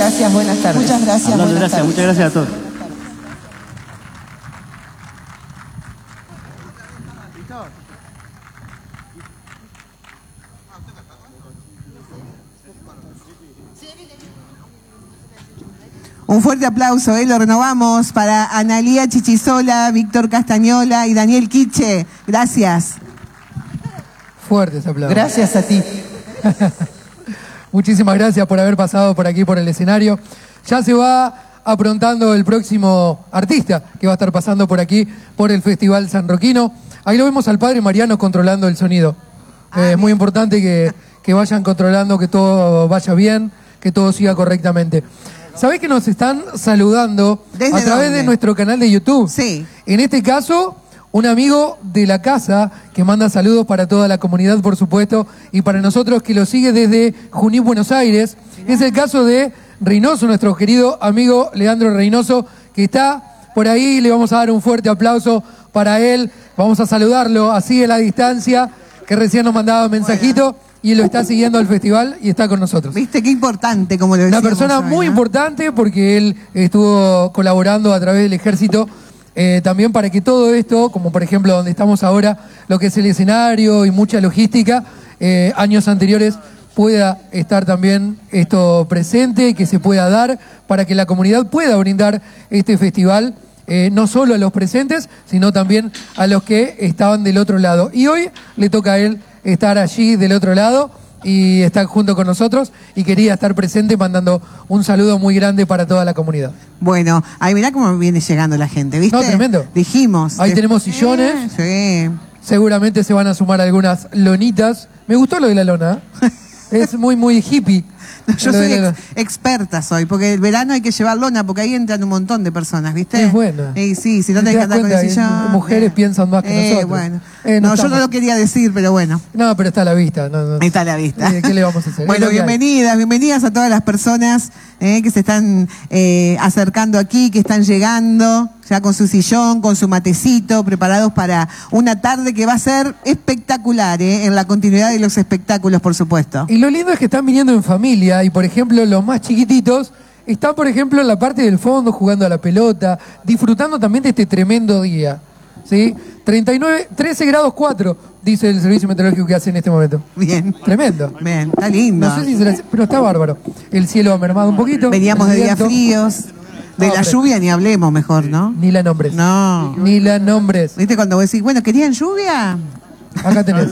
gracias, buenas tardes. Muchas gracias, buenas tardes. Muchas gracias a todos. Un fuerte aplauso, lo renovamos para Analía Chichisola, Víctor Castañola y Daniel Quiche. Gracias. Fuertes aplausos. Gracias a ti. Muchísimas gracias por haber pasado por aquí por el escenario. Ya se va aprontando el próximo artista que va a estar pasando por aquí por el Festival Sanroquino. Ahí lo vemos al padre Mariano controlando el sonido. Es muy importante que vayan controlando, que todo vaya bien, que todo siga correctamente. ¿Sabés que nos están saludando a través de nuestro canal de YouTube? Sí. En este caso, un amigo de la casa que manda saludos para toda la comunidad, por supuesto, y para nosotros que lo sigue desde Junín, Buenos Aires. Es el caso de Reynoso, nuestro querido amigo Leandro Reynoso, que está por ahí. Le vamos a dar un fuerte aplauso para él. Vamos a saludarlo así a la distancia, que recién nos mandaba un mensajito. Y él lo está siguiendo al festival y está con nosotros. ¿Viste qué importante, como lo decíamos? Una persona hoy, muy ¿no? importante porque él estuvo colaborando a través del ejército también para que todo esto, como por ejemplo donde estamos ahora, lo que es el escenario y mucha logística, años anteriores pueda estar también esto presente, que se pueda dar para que la comunidad pueda brindar este festival. No solo a los presentes, sino también a los que estaban del otro lado. Y hoy le toca a él estar allí del otro lado y estar junto con nosotros y quería estar presente mandando un saludo muy grande para toda la comunidad. Bueno, ahí mirá cómo viene llegando la gente, ¿viste? No, tremendo. Dijimos. Ahí tenemos sillones. Sí. Seguramente se van a sumar algunas lonitas. Me gustó lo de la lona. Es muy, muy hippie. Yo soy experta soy, porque el verano hay que llevar lona, porque ahí entran un montón de personas, ¿viste? Es buena. Sí, si no tenés que andar con el sillón. Mujeres piensan más que nosotros. Bueno. No, yo no lo quería decir, pero bueno. No, pero está a la vista. No. Está a la vista. ¿Qué le vamos a hacer? Bueno, bienvenidas a todas las personas que se están acercando aquí, que están llegando ya con su sillón, con su matecito, preparados para una tarde que va a ser espectacular, en la continuidad de los espectáculos, por supuesto. Y lo lindo es que están viniendo en familia y, por ejemplo, los más chiquititos están, por ejemplo, en la parte del fondo jugando a la pelota, disfrutando también de este tremendo día. ¿Sí? 13 grados 4, dice el servicio meteorológico que hace en este momento. Bien. Tremendo. Bien, está lindo. No sé si será, pero está bárbaro. El cielo ha mermado un poquito. Veníamos de días fríos. De la lluvia ni hablemos mejor, ¿no? Ni la nombres. No. Ni la nombres. ¿Viste cuando vos decís, bueno, ¿querían lluvia? Acá tenés.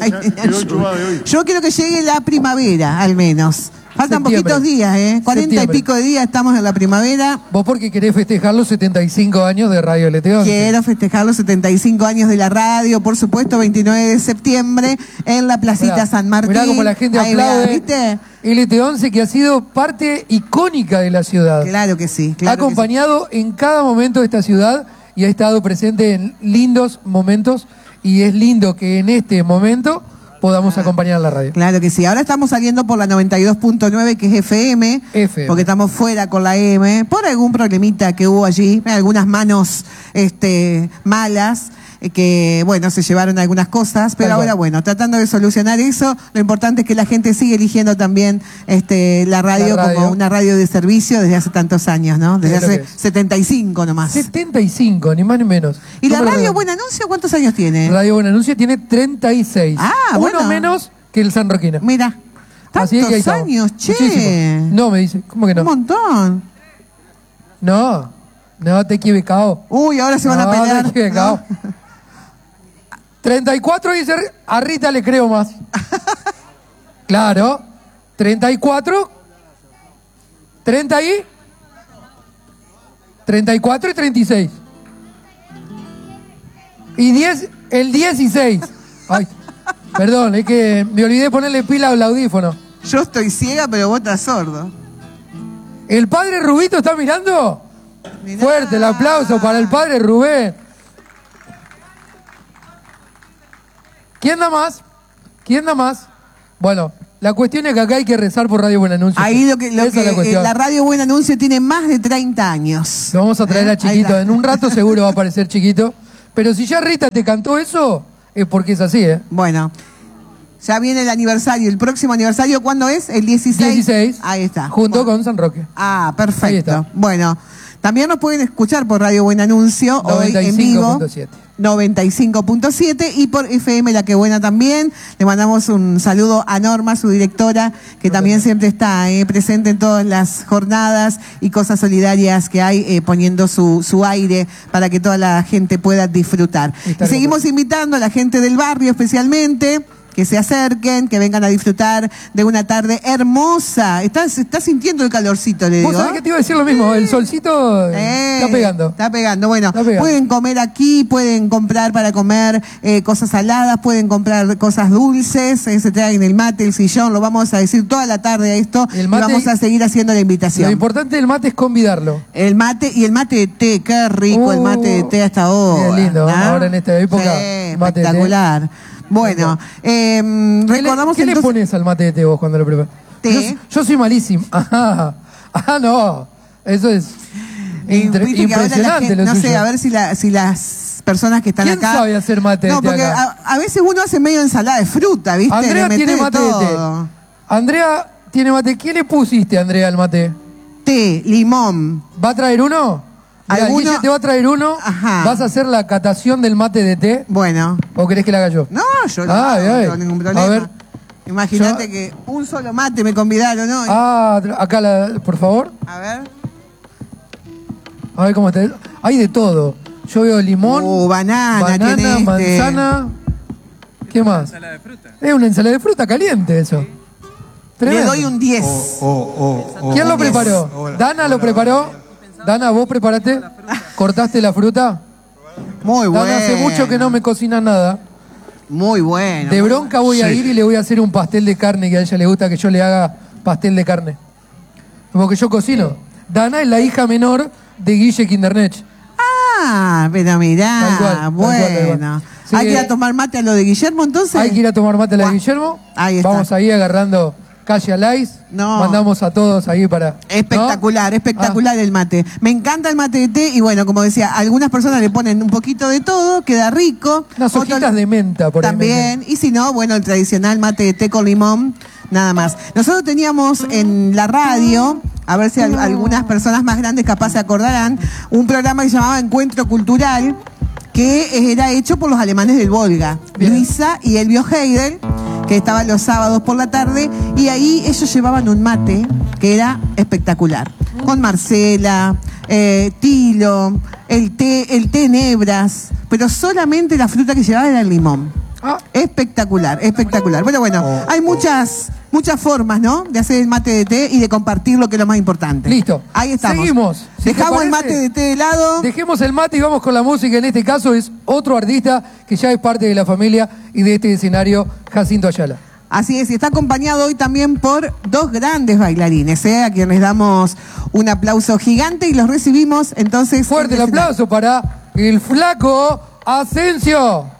Yo quiero que llegue la primavera, al menos. Faltan poquitos días, 40 y pico de días, estamos en la primavera. ¿Vos porque querés festejar los 75 años de Radio Leteón? Quiero festejar los 75 años de la radio, por supuesto, 29 de septiembre, en la Placita San Martín. Mirá como la gente aplaude. ¿Viste? LT11, que ha sido parte icónica de la ciudad. Claro que sí. Ha acompañado en cada momento de esta ciudad y ha estado presente en lindos momentos. Y es lindo que en este momento podamos acompañar la radio. Claro que sí. Ahora estamos saliendo por la 92.9, que es FM, porque estamos fuera con la M, por algún problemita que hubo allí, algunas manos malas, que, bueno, se llevaron algunas cosas, pero ahora, bueno, tratando de solucionar eso, lo importante es que la gente sigue eligiendo también la radio como una radio de servicio desde hace tantos años, ¿no? Desde hace 75 nomás. 75, ni más ni menos. ¿Y la radio Buen Anuncio cuántos años tiene? Radio Buen Anuncio tiene 36. Bueno. Uno menos que el Sanroquino. Mira, tantos años, che. Muchísimo. No, me dice, ¿cómo que no? Un montón. No, te he equivocado. Uy, ahora se van a pelear. Te he equivocado. ¿No? 34 dice, a Rita le creo más. Claro, 34, 30 y 34 y 36. Y 10, el 16. Ay, perdón, es que me olvidé ponerle pila al audífono. Yo estoy ciega, pero vos estás sordo. ¿El padre Rubito está mirando? Mirá. Fuerte el aplauso para el padre Rubén. ¿Quién da más? ¿Quién da más? Bueno, la cuestión es que acá hay que rezar por Radio Buen Anuncio. Ahí la Radio Buen Anuncio tiene más de 30 años. Lo vamos a traer a Chiquito. En un rato seguro va a aparecer Chiquito. Pero si ya Rita te cantó eso, es porque es así, Bueno, Ya viene el aniversario, el próximo aniversario, ¿cuándo es? El 16. 16. Ahí está. Junto con San Roque. Ah, perfecto. Bueno, también nos pueden escuchar por Radio Buen Anuncio, hoy en vivo. 95.7 y por FM La Que Buena también. Le mandamos un saludo a Norma, su directora, que también siempre está presente en todas las jornadas y cosas solidarias que hay, poniendo su aire para que toda la gente pueda disfrutar. Y seguimos invitando a la gente del barrio especialmente, que se acerquen, que vengan a disfrutar de una tarde hermosa. ¿Estás sintiendo el calorcito, le digo? ¿Vos sabés que te iba a decir lo mismo? El solcito está pegando. Está pegando. Bueno, está pegando. Pueden comer aquí, pueden comprar para comer cosas saladas, pueden comprar cosas dulces, se traen el mate, el sillón, lo vamos a decir toda la tarde a esto, y vamos a seguir haciendo la invitación. Lo importante del mate es convidarlo. El mate y el mate de té, qué rico el mate de té hasta ahora. Qué lindo, ¿no? Ahora en esta época. Sí, mate espectacular. Bueno, recordamos ¿Qué le pones al mate de té vos cuando lo preparas? ¿Té? Yo soy malísimo. No. Eso es impresionante. No sé, a ver si las personas que están acá... ¿Quién sabe hacer mate de té? No, porque a veces uno hace medio ensalada de fruta, ¿viste? Andrea tiene mate de té. Andrea tiene mate. ¿Qué le pusiste, Andrea, al mate? Té, limón. ¿Va a traer uno? Guille te va a traer uno. Ajá. ¿Vas a hacer la catación del mate de té? Bueno. ¿O querés que la haga yo? No, yo no tengo ningún problema. A ver. Imagínate que un solo mate me convidaron, ¿no? Acá, por favor. A ver. A ver cómo está. Hay de todo. Yo veo limón. Banana, manzana. ¿Qué más? Ensalada de fruta. Es una ensalada de fruta caliente eso. Tremendo. Le doy un 10. ¿Quién lo preparó? ¿Dana lo preparó? Dana, vos preparaste, cortaste la fruta. Muy bueno. Dana, hace mucho que no me cocina nada. Muy bueno. De bronca voy a ir y le voy a hacer un pastel de carne, que a ella le gusta que yo le haga pastel de carne. Porque yo cocino. Dana es la hija menor de Guille Kindernech. Pero mirá, bueno. Sí, ¿Hay que ir a tomar mate a lo de Guillermo entonces? Hay que ir a tomar mate a lo de Guillermo. Ahí está. Vamos ahí agarrando calle Alais. Mandamos a todos ahí para... Espectacular, espectacular el mate. Me encanta el mate de té y bueno, como decía, algunas personas le ponen un poquito de todo, queda rico. Unas hojitas de menta por ahí. También, y si no, bueno, el tradicional mate de té con limón, nada más. Nosotros teníamos en la radio, a ver si algunas personas más grandes capaz se acordarán, un programa que se llamaba Encuentro Cultural, que era hecho por los alemanes del Volga, Luisa y Elvio Heidel, que estaban los sábados por la tarde, y ahí ellos llevaban un mate que era espectacular, con Marcela, tilo, el té nebras, pero solamente la fruta que llevaba era el limón. Espectacular, espectacular. Pero bueno, hay muchas formas, ¿no? De hacer el mate de té y de compartirlo, que es lo más importante. Listo. Ahí estamos. Seguimos. Dejamos el mate de té de lado. Dejemos el mate y vamos con la música. En este caso es otro artista que ya es parte de la familia y de este escenario, Jacinto Ayala. Así es, y está acompañado hoy también por dos grandes bailarines, a quienes les damos un aplauso gigante y los recibimos entonces. Fuerte el aplauso para el Flaco Asensio.